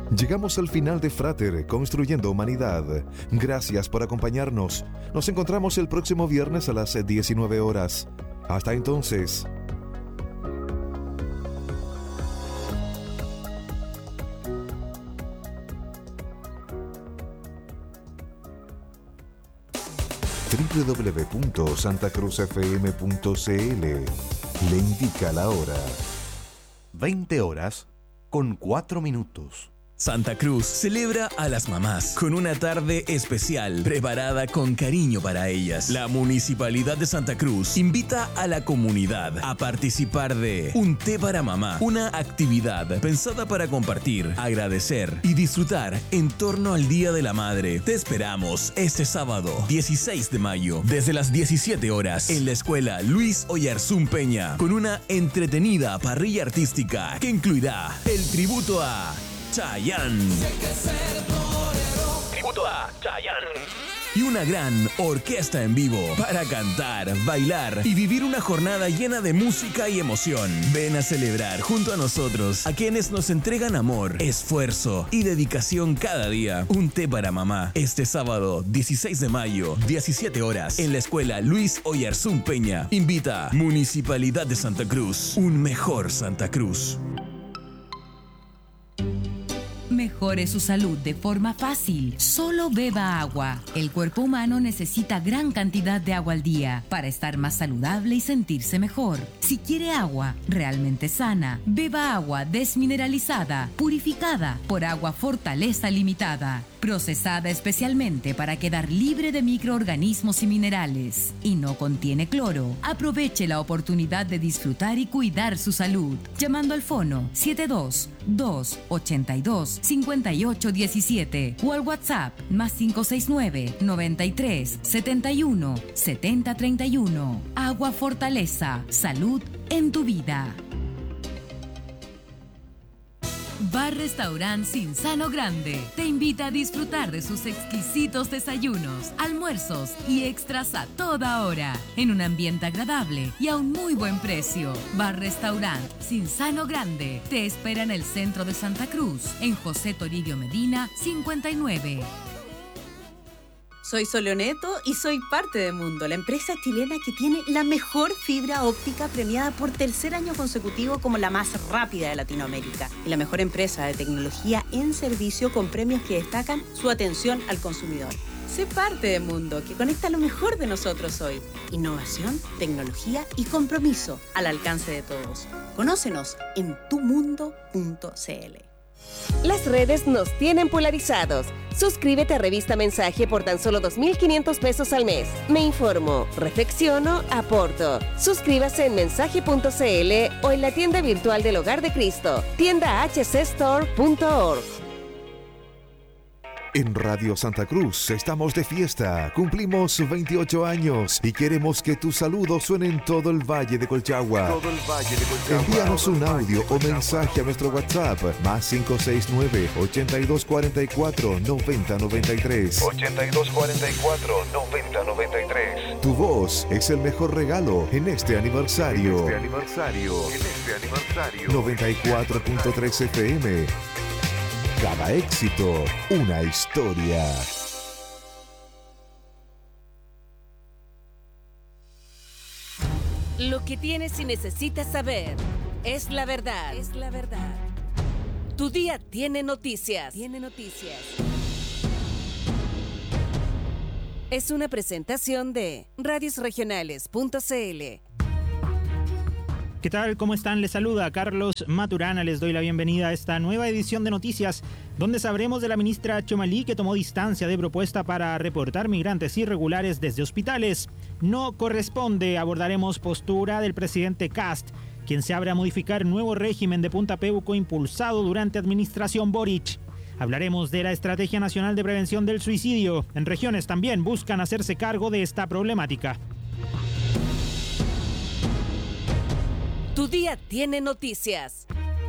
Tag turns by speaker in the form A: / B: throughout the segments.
A: Llegamos al final de Frater, Construyendo Humanidad. Gracias por acompañarnos. Nos encontramos el próximo viernes a las 19 horas. Hasta entonces. www.santacruzfm.cl le indica la hora.
B: 20:04.
C: Santa Cruz celebra a las mamás con una tarde especial preparada con cariño para ellas. La Municipalidad de Santa Cruz invita a la comunidad a participar de Un Té para Mamá, una actividad pensada para compartir, agradecer y disfrutar en torno al Día de la Madre. Te esperamos este sábado 16 de mayo desde las 17 horas en la Escuela Luis Oyarzún Peña con una entretenida parrilla artística que incluirá el tributo a Chayanne. Tributo a Chayanne. Y una gran orquesta en vivo para cantar, bailar y vivir una jornada llena de música y emoción. Ven a celebrar junto a nosotros, a quienes nos entregan amor, esfuerzo y dedicación cada día. Un té para mamá, este sábado 16 de mayo, 17 horas, en la Escuela Luis Oyarzún Peña. Invita Municipalidad de Santa Cruz, un mejor Santa Cruz.
D: Mejore su salud de forma fácil. Solo beba agua. El cuerpo humano necesita gran cantidad de agua al día para estar más saludable y sentirse mejor. Si quiere agua realmente sana, beba agua desmineralizada, purificada por Agua Fortaleza Limitada, procesada especialmente para quedar libre de microorganismos y minerales, y no contiene cloro. Aproveche la oportunidad de disfrutar y cuidar su salud, llamando al fono 72-282-5817 o al WhatsApp +569 93 71 70 31. Agua Fortaleza, salud en tu vida. Bar Restaurant Cinzano Grande te invita a disfrutar de sus exquisitos desayunos, almuerzos y extras a toda hora, en un ambiente agradable y a un muy buen precio. Bar Restaurant Cinzano Grande te espera en el centro de Santa Cruz, en José Toribio Medina 59.
E: Soy Soleoneto y soy parte de Mundo, la empresa chilena que tiene la mejor fibra óptica premiada por tercer año consecutivo como la más rápida de Latinoamérica y la mejor empresa de tecnología en servicio con premios que destacan su atención al consumidor. Sé parte de Mundo, que conecta lo mejor de nosotros hoy. Innovación, tecnología y compromiso al alcance de todos. Conócenos en tumundo.cl.
F: Las redes nos tienen polarizados. Suscríbete a Revista Mensaje por tan solo 2.500 pesos al mes. Me informo, reflexiono, aporto. Suscríbase en mensaje.cl o en la tienda virtual del Hogar de Cristo, tiendahcstore.org.
A: En Radio Santa Cruz estamos de fiesta, cumplimos 28 años y queremos que tus saludos suenen en todo el Valle de Colchagua. Envíanos un audio o mensaje a nuestro WhatsApp +569-8244-9093. 8244-9093. Tu voz es el mejor regalo en este aniversario. 94.3 FM. Cada éxito, una historia.
F: Lo que tienes y necesitas saber es la verdad. Es la verdad. Tu día tiene noticias. Es una presentación de radiosregionales.cl.
G: ¿Qué tal? ¿Cómo están? Les saluda Carlos Maturana. Les doy la bienvenida a esta nueva edición de Noticias, donde sabremos de la ministra Chomalí, que tomó distancia de propuesta para reportar migrantes irregulares desde hospitales. No corresponde. Abordaremos postura del presidente Kast, quien se abre a modificar nuevo régimen de Punta Peuco impulsado durante administración Boric. Hablaremos de la Estrategia Nacional de Prevención del Suicidio. En regiones también buscan hacerse cargo de esta problemática.
F: Tu día tiene noticias.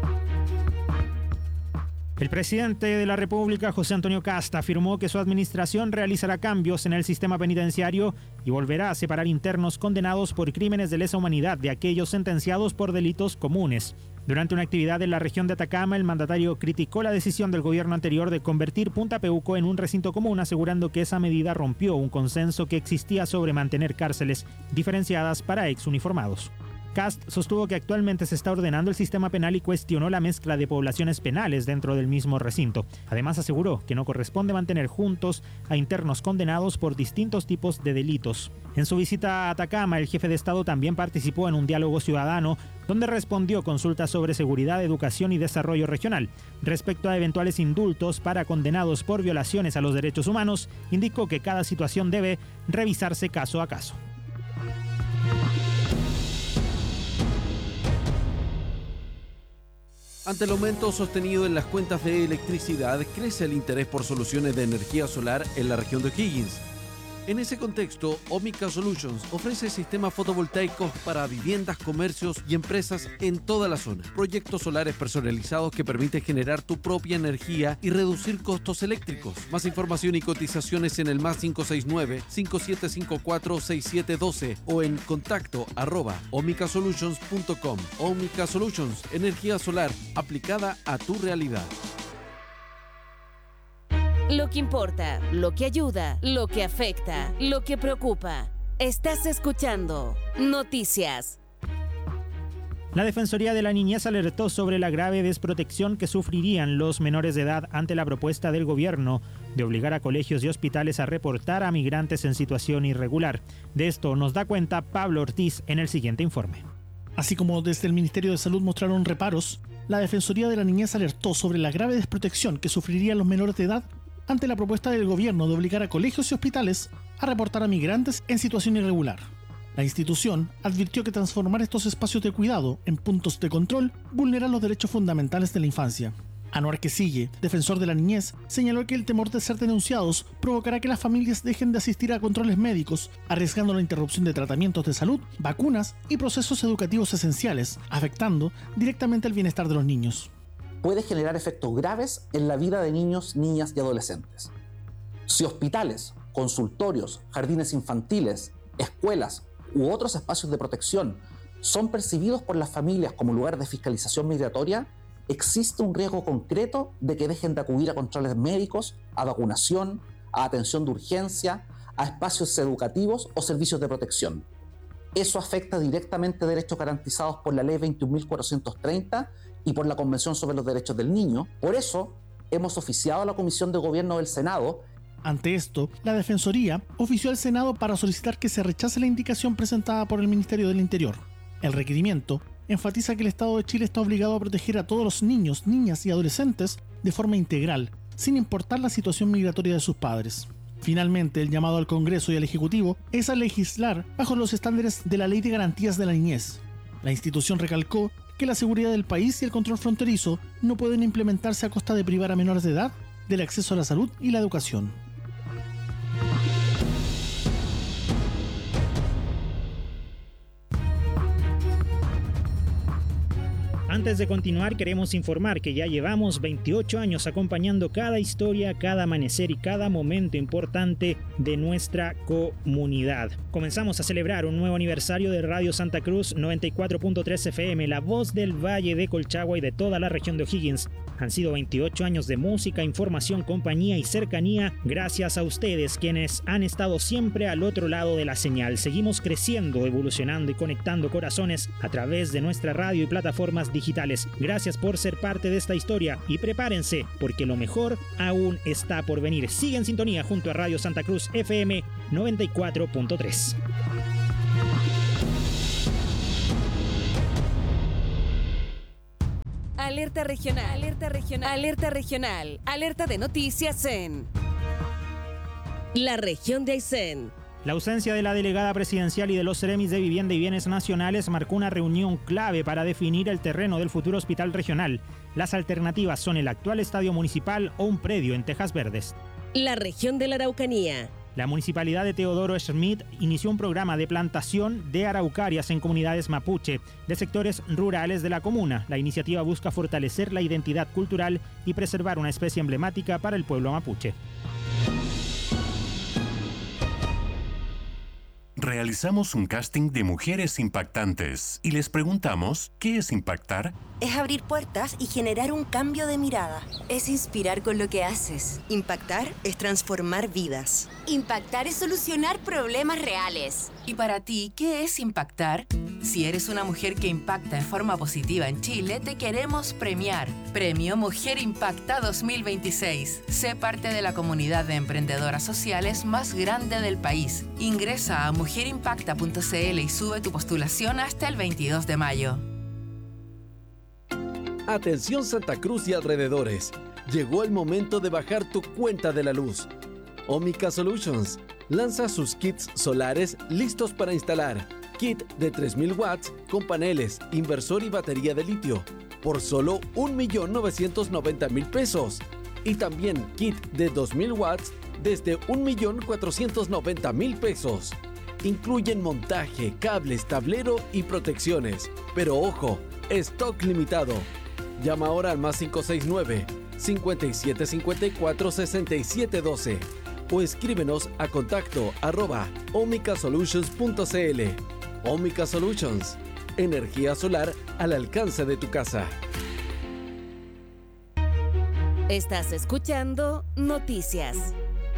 G: El presidente de la República, José Antonio Kast, afirmó que su administración realizará cambios en el sistema penitenciario y volverá a separar internos condenados por crímenes de lesa humanidad de aquellos sentenciados por delitos comunes. Durante una actividad en la región de Atacama, el mandatario criticó la decisión del gobierno anterior de convertir Punta Peuco en un recinto común, asegurando que esa medida rompió un consenso que existía sobre mantener cárceles diferenciadas para exuniformados. Kast sostuvo que actualmente se está ordenando el sistema penal y cuestionó la mezcla de poblaciones penales dentro del mismo recinto. Además, aseguró que no corresponde mantener juntos a internos condenados por distintos tipos de delitos. En su visita a Atacama, el jefe de Estado también participó en un diálogo ciudadano donde respondió consultas sobre seguridad, educación y desarrollo regional. Respecto a eventuales indultos para condenados por violaciones a los derechos humanos, indicó que cada situación debe revisarse caso a caso.
H: Ante el aumento sostenido en las cuentas de electricidad, crece el interés por soluciones de energía solar en la región de O'Higgins. En ese contexto, Omica Solutions ofrece sistemas fotovoltaicos para viviendas, comercios y empresas en toda la zona. Proyectos solares personalizados que permiten generar tu propia energía y reducir costos eléctricos. Más información y cotizaciones en el +569-5754-6712 o en contacto@omicasolutions.com. Omica Solutions, energía solar aplicada a tu realidad.
F: Lo que importa, lo que ayuda, lo que afecta, lo que preocupa. Estás escuchando Noticias.
G: La Defensoría de la Niñez alertó sobre la grave desprotección que sufrirían los menores de edad ante la propuesta del gobierno de obligar a colegios y hospitales a reportar a migrantes en situación irregular. De esto nos da cuenta Pablo Ortiz en el siguiente informe.
I: Así como desde el Ministerio de Salud mostraron reparos, la Defensoría de la Niñez alertó sobre la grave desprotección que sufrirían los menores de edad ante la propuesta del gobierno de obligar a colegios y hospitales a reportar a migrantes en situación irregular. La institución advirtió que transformar estos espacios de cuidado en puntos de control vulnera los derechos fundamentales de la infancia. Anuar Quesille, defensor de la niñez, señaló que el temor de ser denunciados provocará que las familias dejen de asistir a controles médicos, arriesgando la interrupción de tratamientos de salud, vacunas y procesos educativos esenciales, afectando directamente el bienestar de los niños.
J: Puede generar efectos graves en la vida de niños, niñas y adolescentes. Si hospitales, consultorios, jardines infantiles, escuelas u otros espacios de protección son percibidos por las familias como lugar de fiscalización migratoria, existe un riesgo concreto de que dejen de acudir a controles médicos, a vacunación, a atención de urgencia, a espacios educativos o servicios de protección. Eso afecta directamente derechos garantizados por la Ley 21.430 y por la Convención sobre los Derechos del Niño. Por eso, hemos oficiado a la Comisión de Gobierno del Senado.
I: Ante esto, la Defensoría ofició al Senado para solicitar que se rechace la indicación presentada por el Ministerio del Interior. El requerimiento enfatiza que el Estado de Chile está obligado a proteger a todos los niños, niñas y adolescentes de forma integral, sin importar la situación migratoria de sus padres. Finalmente, el llamado al Congreso y al Ejecutivo es a legislar bajo los estándares de la Ley de Garantías de la Niñez. La institución recalcó que la seguridad del país y el control fronterizo no pueden implementarse a costa de privar a menores de edad del acceso a la salud y la educación.
G: Antes de continuar, queremos informar que ya llevamos 28 años acompañando cada historia, cada amanecer y cada momento importante de nuestra comunidad. Comenzamos a celebrar un nuevo aniversario de Radio Santa Cruz 94.3 FM, la voz del Valle de Colchagua y de toda la región de O'Higgins. Han sido 28 años de música, información, compañía y cercanía gracias a ustedes, quienes han estado siempre al otro lado de la señal. Seguimos creciendo, evolucionando y conectando corazones a través de nuestra radio y plataformas digitales. Gracias por ser parte de esta historia y prepárense porque lo mejor aún está por venir. Sigue en sintonía junto a Radio Santa Cruz FM 94.3.
F: Alerta regional, alerta regional, alerta regional, alerta de noticias en la región de Aysén.
G: La ausencia de la delegada presidencial y de los seremis de Vivienda y Bienes Nacionales marcó una reunión clave para definir el terreno del futuro hospital regional. Las alternativas son el actual estadio municipal o un predio en Tejas Verdes.
F: La región de la Araucanía.
G: La municipalidad de Teodoro Schmidt inició un programa de plantación de araucarias en comunidades mapuche de sectores rurales de la comuna. La iniciativa busca fortalecer la identidad cultural y preservar una especie emblemática para el pueblo mapuche.
K: realizamos un casting de mujeres impactantes y les preguntamos, ¿qué es impactar?
L: Es abrir puertas y generar un cambio de mirada. Es inspirar con lo que haces. Impactar es transformar vidas.
M: Impactar es solucionar problemas reales.
N: ¿Y para ti, qué es impactar? Si eres una mujer que impacta en forma positiva en Chile, te queremos premiar. Premio Mujer Impacta 2026. Sé parte de la comunidad de emprendedoras sociales más grande del país. Ingresa a mujerimpacta.cl y sube tu postulación hasta el 22 de mayo.
H: Atención Santa Cruz y alrededores. Llegó el momento de bajar tu cuenta de la luz. Omica Solutions lanza sus kits solares listos para instalar. Kit de 3.000 watts con paneles, inversor y batería de litio por solo 1.990.000 pesos. Y también kit de 2.000 watts desde 1.490.000 pesos. Incluyen montaje, cables, tablero y protecciones. Pero ojo, stock limitado. Llama ahora al +569 5754 6712 o escríbenos a contacto@omicasolutions.cl. Omica Solutions, energía solar al alcance de tu casa.
F: Estás escuchando Noticias.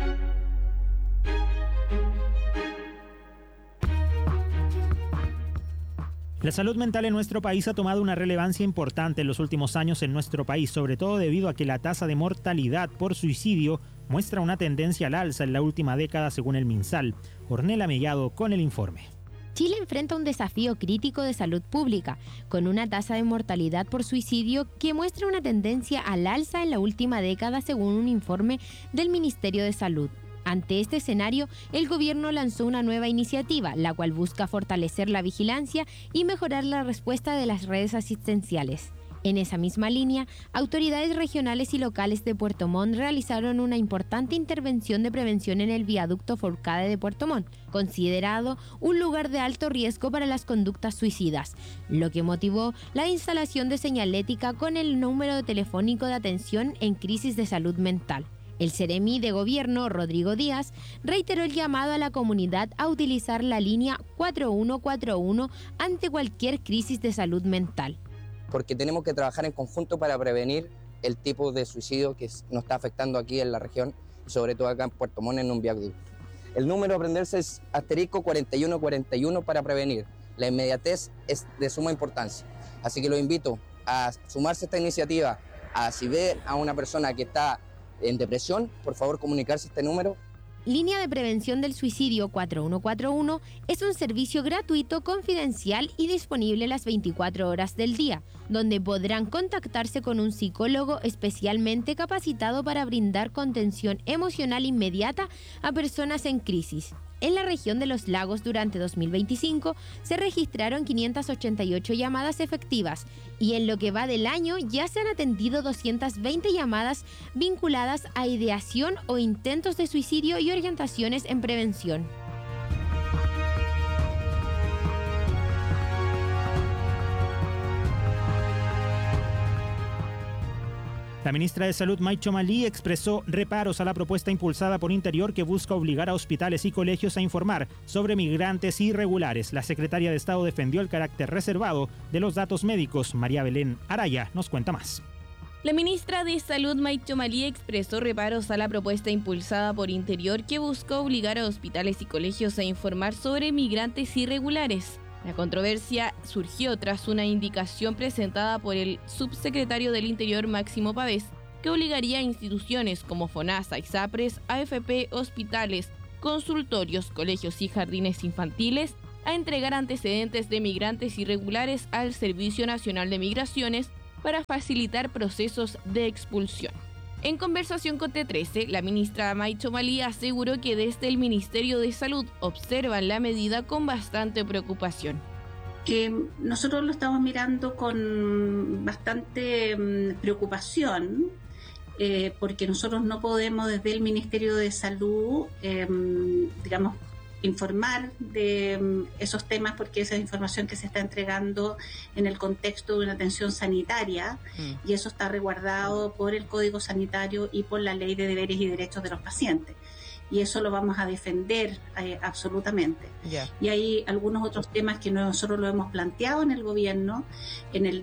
G: La salud mental en nuestro país ha tomado una relevancia importante en los últimos años en nuestro país, sobre todo debido a que la tasa de mortalidad por suicidio muestra una tendencia al alza en la última década según el MinSal. Ornella Mellado con el informe.
O: Chile enfrenta un desafío crítico de salud pública, con una tasa de mortalidad por suicidio que muestra una tendencia al alza en la última década según un informe del Ministerio de Salud. Ante este escenario, el gobierno lanzó una nueva iniciativa, la cual busca fortalecer la vigilancia y mejorar la respuesta de las redes asistenciales. En esa misma línea, autoridades regionales y locales de Puerto Montt realizaron una importante intervención de prevención en el viaducto Forcade de Puerto Montt, considerado un lugar de alto riesgo para las conductas suicidas, lo que motivó la instalación de señalética con el número telefónico de atención en crisis de salud mental. El Seremi de Gobierno, Rodrigo Díaz, reiteró el llamado a la comunidad a utilizar la línea 4141 ante cualquier crisis de salud mental.
P: Porque tenemos que trabajar en conjunto para prevenir el tipo de suicidio que nos está afectando aquí en la región y sobre todo acá en Puerto Montt en un viaducto. El número a aprenderse es *4141 para prevenir. La inmediatez es de suma importancia. Así que los invito a sumarse a esta iniciativa, a si ve a una persona que está en depresión, por favor comunicarse a este número.
O: Línea de Prevención del Suicidio 4141 es un servicio gratuito, confidencial y disponible las 24 horas del día, donde podrán contactarse con un psicólogo especialmente capacitado para brindar contención emocional inmediata a personas en crisis. En la región de los lagos durante 2025 se registraron 588 llamadas efectivas y en lo que va del año ya se han atendido 220 llamadas vinculadas a ideación o intentos de suicidio y orientaciones en prevención.
G: La ministra de Salud, May Chomali, expresó reparos a la propuesta impulsada por Interior que busca obligar a hospitales y colegios a informar sobre migrantes irregulares. La secretaria de Estado defendió el carácter reservado de los datos médicos. María Belén Araya nos cuenta más.
Q: La ministra de Salud, May Chomali, expresó reparos a la propuesta impulsada por Interior que busca obligar a hospitales y colegios a informar sobre migrantes irregulares. La controversia surgió tras una indicación presentada por el subsecretario del Interior, Máximo Pavés, que obligaría a instituciones como FONASA, ISAPRES, AFP, hospitales, consultorios, colegios y jardines infantiles a entregar antecedentes de migrantes irregulares al Servicio Nacional de Migraciones para facilitar procesos de expulsión. En conversación con T13, la ministra May Chomali aseguró que desde el Ministerio de Salud observan la medida con bastante preocupación.
R: Nosotros lo estamos mirando con bastante preocupación porque nosotros no podemos desde el Ministerio de Salud, informar de esos temas porque esa es información que se está entregando en el contexto de una atención sanitaria y eso está resguardado por el Código Sanitario y por la Ley de Deberes y Derechos de los Pacientes. y eso lo vamos a defender absolutamente. Y hay algunos otros temas que nosotros lo hemos planteado en el gobierno, en el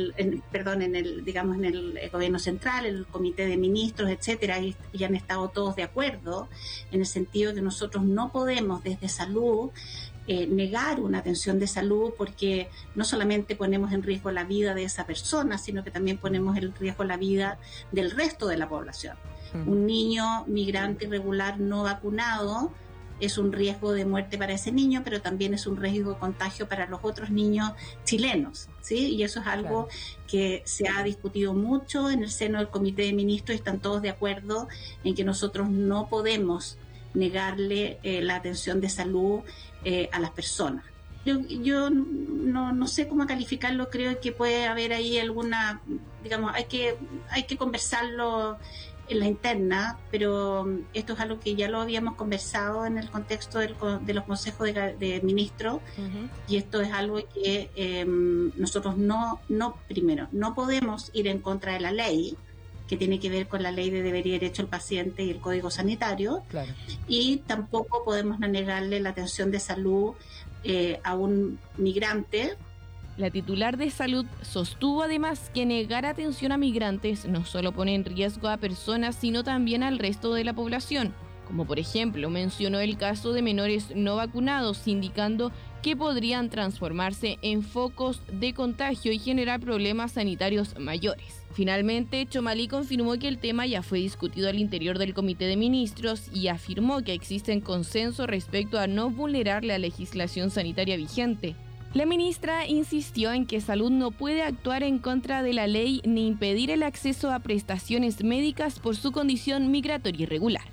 R: gobierno central, en el comité de ministros, etcétera, y han estado todos de acuerdo en el sentido de que nosotros no podemos desde salud negar una atención de salud, porque no solamente ponemos en riesgo la vida de esa persona, sino que también ponemos en riesgo la vida del resto de la población. Un niño migrante irregular no vacunado es un riesgo de muerte para ese niño, pero también es un riesgo de contagio para los otros niños chilenos, ¿sí? Y eso es algo que se ha discutido mucho en el seno del Comité de Ministros, y están todos de acuerdo en que nosotros no podemos negarle la atención de salud a las personas. Yo no sé cómo calificarlo, creo que puede haber ahí alguna, digamos, hay que conversarlo en la interna, pero esto es algo que ya lo habíamos conversado en el contexto de los consejos de ministros, y esto es algo que nosotros no podemos ir en contra de la ley, que tiene que ver con la ley de deber y derecho del paciente y el Código Sanitario, y tampoco podemos negarle la atención de salud a un migrante.
Q: La titular de Salud sostuvo además que negar atención a migrantes no solo pone en riesgo a personas, sino también al resto de la población, como por ejemplo mencionó el caso de menores no vacunados, indicando que podrían transformarse en focos de contagio y generar problemas sanitarios mayores. Finalmente, Chomalí confirmó que el tema ya fue discutido al interior del Comité de Ministros y afirmó que existe consenso respecto a no vulnerar la legislación sanitaria vigente. La ministra insistió en que Salud no puede actuar en contra de la ley ni impedir el acceso a prestaciones médicas por su condición migratoria irregular.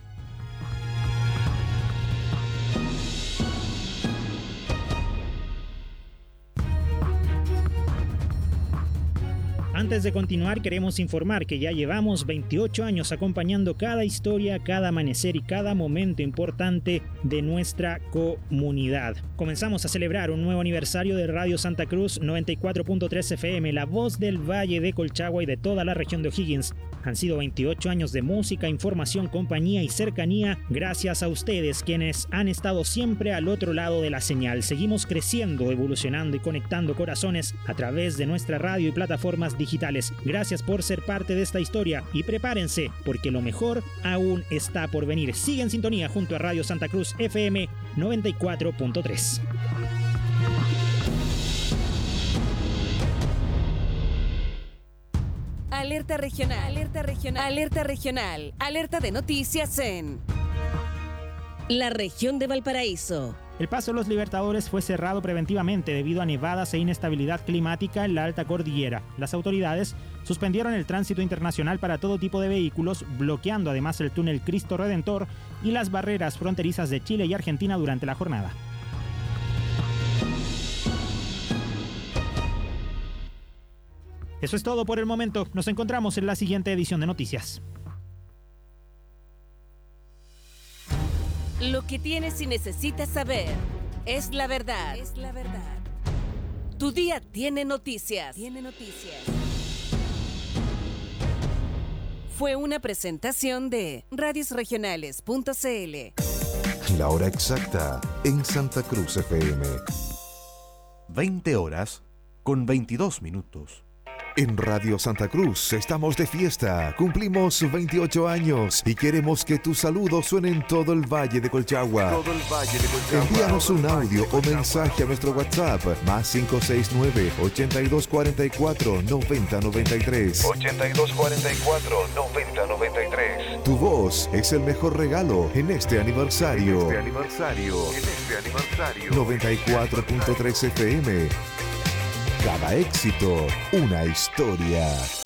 G: Antes de continuar, queremos informar que ya llevamos 28 años acompañando cada historia, cada amanecer y cada momento importante de nuestra comunidad. Comenzamos a celebrar un nuevo aniversario de Radio Santa Cruz 94.3 FM, la voz del Valle de Colchagua y de toda la región de O'Higgins. Han sido 28 años de música, información, compañía y cercanía, gracias a ustedes quienes han estado siempre al otro lado de la señal. Seguimos creciendo, evolucionando y conectando corazones a través de nuestra radio y plataformas digitales. Gracias por ser parte de esta historia y prepárense porque lo mejor aún está por venir. Sigue en sintonía junto a Radio Santa Cruz FM 94.3.
F: Alerta regional, alerta regional, alerta regional, alerta de noticias en la región de Valparaíso.
G: El paso de los Libertadores fue cerrado preventivamente debido a nevadas e inestabilidad climática en la alta cordillera. Las autoridades suspendieron el tránsito internacional para todo tipo de vehículos, bloqueando además el túnel Cristo Redentor y las barreras fronterizas de Chile y Argentina durante la jornada. Eso es todo por el momento. Nos encontramos en la siguiente edición de Noticias.
F: Lo que tienes y necesitas saber es la verdad. Tu día tiene noticias. Fue una presentación de radiosregionales.cl.
A: La hora exacta en Santa Cruz FM.
B: 20 horas con 22 minutos.
A: En Radio Santa Cruz estamos de fiesta, cumplimos 28 años y queremos que tu saludo suene en todo el Valle de Colchagua. Envíanos un audio o mensaje a nuestro WhatsApp más 569-8244-9093.
K: 8244-9093.
A: Tu voz es el mejor regalo en este aniversario. 94.3 FM. Cada éxito, una historia.